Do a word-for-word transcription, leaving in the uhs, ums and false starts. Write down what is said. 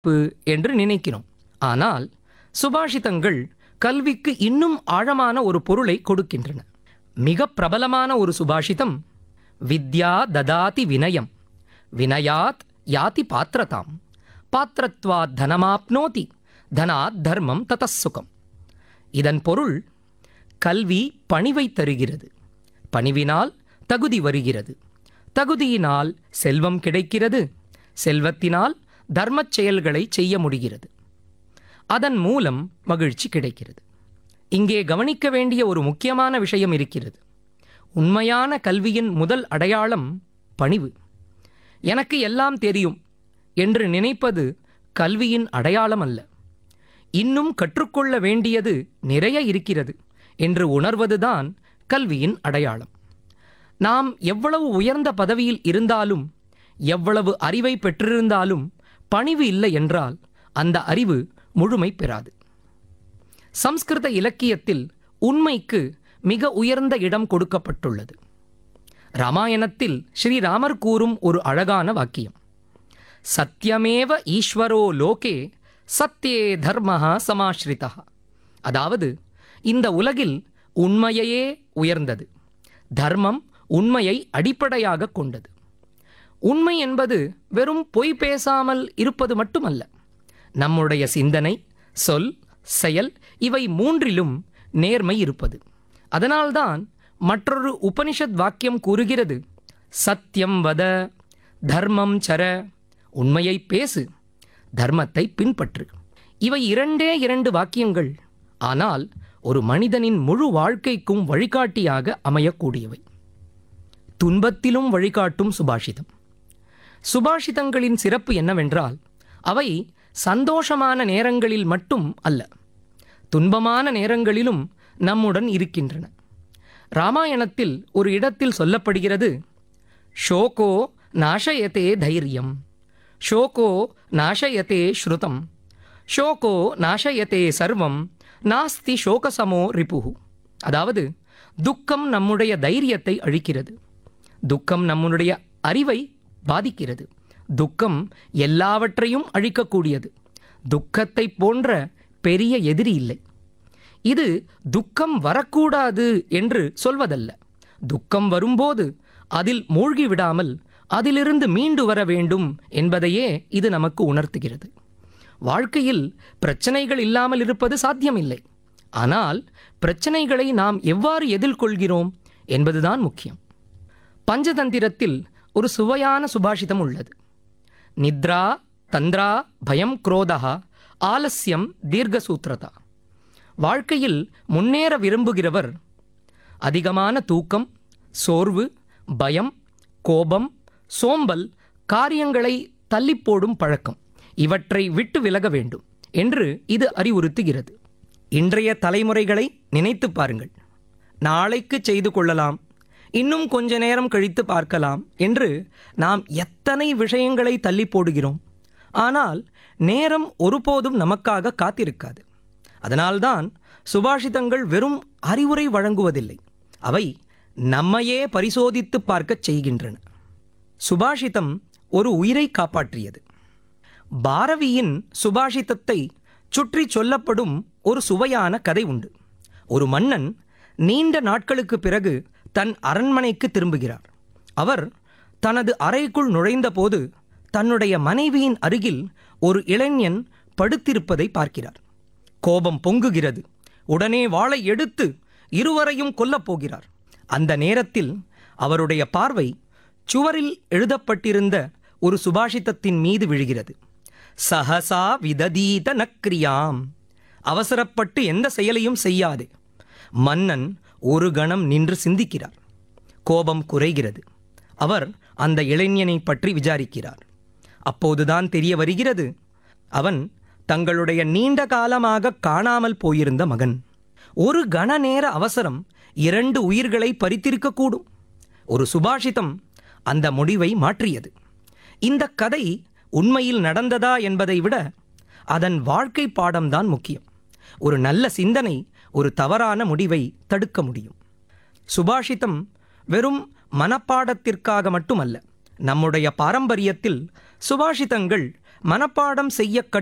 என்று நினைக்கிறோம். ஆனால் சுபாஷிதங்கள் கல்விக்கு இன்னும் ஆழமான ஒரு பொருளை கொடுக்கின்றன. மிக பிரபலமான ஒரு சுபாஷிதம், வித்யா ததாதி வினயம், வினயாத் யாதி பாத்திரதாம், பாத்திரத்வாத் தனமாப்னோதி, தனாத் தர்மம் ததசுகம். இதன் பொருள், கல்வி பணிவை தருகிறது, பணிவினால் தகுதி வருகிறது, தகுதியினால் செல்வம் கிடைக்கிறது, செல்வத்தினால் தர்மச் செயல்களை செய்ய முடிகிறது, அதன் மூலம் மகிழ்ச்சி கிடைக்கிறது. இங்கே கவனிக்க வேண்டிய ஒரு முக்கியமான விஷயம் இருக்கிறது. உண்மையான கல்வியின் முதல் அடையாளம் பணிவு. எனக்கு எல்லாம் தெரியும் என்று நினைப்பது கல்வியின் அடையாளம் அல்ல. இன்னும் கற்றுக்கொள்ள வேண்டியது நிறைய இருக்கிறது என்று உணர்வதுதான் கல்வியின் அடையாளம். நாம் எவ்வளவு உயர்ந்த பதவியில் இருந்தாலும், எவ்வளவு அறிவை பெற்றிருந்தாலும் பணிவு இல்லை என்றால் அந்த அறிவு முழுமை பெறாது. சம்ஸ்கிருத இலக்கியத்தில் உண்மைக்கு மிக உயர்ந்த இடம் கொடுக்கப்பட்டுள்ளது. ராமாயணத்தில் ஸ்ரீராமர் கூறும் ஒரு அழகான வாக்கியம், சத்யமேவ ஈஸ்வரோ லோகே சத்யே தர்மஹ சமாஸ்ரிதா. அதாவது, இந்த உலகில் உண்மையே உயர்ந்தது, தர்மம் உண்மையை அடிப்படையாக கொண்டது. உண்மை என்பது வெறும் பொய் பேசாமல் இருப்பது மட்டுமல்ல, நம்முடைய சிந்தனை, சொல், செயல் இவை மூன்றிலும் நேர்மை இருப்பது. அதனால்தான் மற்றொரு உபனிஷத் வாக்கியம் கூறுகிறது, சத்யம் வத தர்மம் சர, உண்மையை பேசு, தர்மத்தை பின்பற்று. இவை இரண்டே இரண்டு வாக்கியங்கள், ஆனால் ஒரு மனிதனின் முழு வாழ்க்கைக்கும் வழிகாட்டியாக அமையக்கூடியவை. துன்பத்திலும் வழிகாட்டும் சுபாஷிதம். சுபாஷிதங்களின் சிறப்பு என்னவென்றால், அவை சந்தோஷமான நேரங்களில் மட்டும் அல்ல, துன்பமான நேரங்களிலும் நம்முடன் இருக்கின்றன. ராமாயணத்தில் ஒரு இடத்தில் சொல்லப்படுகிறது, ஷோகோ நாசயதே தைரியம், ஷோகோ நாசயதே ஸ்ருதம், ஷோகோ நாசயதே சர்வம், நாஸ்தி ஷோகசமோ ரிபுஹு. அதாவது, துக்கம் நம்முடைய தைரியத்தை அழிக்கிறது, துக்கம் நம்முடைய அறிவை பாதிக்கிறது, துக்கம் எல்லாவற்றையும் அழிக்கக்கூடியது, துக்கத்தை போன்ற பெரிய எதிரி இல்லை. இது துக்கம் வரக்கூடாது என்று சொல்வதல்ல, துக்கம் வரும்போது அதில் மூழ்கி விடாமல் அதிலிருந்து மீண்டு வர வேண்டும் என்பதையே இது நமக்கு உணர்த்துகிறது. வாழ்க்கையில் பிரச்சனைகள் இல்லாமல் இருப்பது சாத்தியமில்லை. ஆனால் பிரச்சனைகளை நாம் எவ்வாறு எதிர்கொள்கிறோம் என்பதுதான் முக்கியம். பஞ்சதந்திரத்தில் ஒரு சுவையான சுபாஷிதம் உள்ளது, நித்ரா தந்திரா பயம் குரோதா ஆலஸ்யம் தீர்க்கசூத்ரதா. வாழ்க்கையில் முன்னேற விரும்புகிறவர் அதிகமான தூக்கம், சோர்வு, பயம், கோபம், சோம்பல், காரியங்களை தள்ளிப்போடும் பழக்கம் இவற்றை விட்டு விலக வேண்டும் என்று இது அறிவுறுத்துகிறது. இன்றைய தலைமுறைகளை நினைத்து பாருங்கள். நாளைக்கு செய்து கொள்ளலாம், இன்னும் கொஞ்ச நேரம் கழித்து பார்க்கலாம் என்று நாம் எத்தனை விஷயங்களை தள்ளி போடுகிறோம். ஆனால் நேரம் ஒருபோதும் நமக்காக காத்திருக்காது. அதனால்தான் சுபாஷிதங்கள் வெறும் அறிவுரை வழங்குவதில்லை, அவை நம்மையே பரிசோதித்து பார்க்கச் செய்கின்றன. சுபாஷிதம் ஒரு உயிரை காப்பாற்றியது. பாரவியின் சுபாஷிதத்தை சுற்றி சொல்லப்படும் ஒரு சுவையான கதை உண்டு. ஒரு மன்னன் நீண்ட நாட்களுக்கு பிறகு தன் அரண்மனைக்கு திரும்புகிறார். அவர் தனது அறைக்குள் நுழைந்தபோது தன்னுடைய மனைவியின் அருகில் ஒரு இளைஞன் படுத்திருப்பதை பார்க்கிறார். கோபம் பொங்குகிறது. உடனே வாளை எடுத்து இருவரையும் கொல்லப் போகிறார். அந்த நேரத்தில் அவருடைய பார்வை சுவரில் எழுதப்பட்டிருந்த ஒரு சுபாஷிதத்தின் மீது விழுகிறது. சஹசா விததீத நக்ரியாம், அவசரப்பட்டு எந்த செயலையும் செய்யாதே. மன்னன் ஒரு கணம் நின்று சிந்திக்கிறார். கோபம் குறைகிறது. அவர் அந்த இளைஞனை பற்றி விசாரிக்கிறார். அப்போதுதான் தெரிய வருகிறது, அவன் தங்களுடைய நீண்ட காலமாக காணாமல் போயிருந்த மகன். ஒரு கண நேர அவசரம் இரண்டு உயிர்களை பறித்திருக்கக்கூடும். ஒரு சுபாஷிதம் அந்த முடிவை மாற்றியது. இந்த கதை உண்மையில் நடந்ததா என்பதை விட அதன் வாழ்க்கை பாடம்தான் முக்கியம். ஒரு நல்ல சிந்தனை ஒரு தவறான முடிவை தடுக்க முடியும். சுபாஷிதம் வெறும் மனப்பாடத்திற்காக மட்டுமல்ல, நம்முடைய பாரம்பரியத்தில் சுபாஷிதங்கள் மனப்பாடம் செய்ய